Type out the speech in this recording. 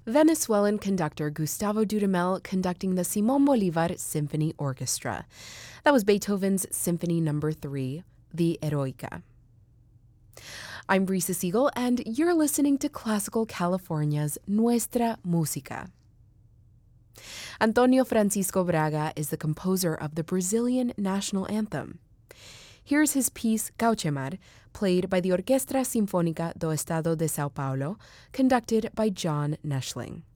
Venezuelan conductor Gustavo Dudamel conducting the Simón Bolívar Symphony Orchestra. That was Beethoven's Symphony No. 3, the Eroica. I'm Brisa Siegel, and you're listening to Classical California's Nuestra Música. Antonio Francisco Braga is the composer of the Brazilian national anthem. Here's his piece Cauchemar, played by the Orquestra Sinfónica do Estado de São Paulo, conducted by John Neschling.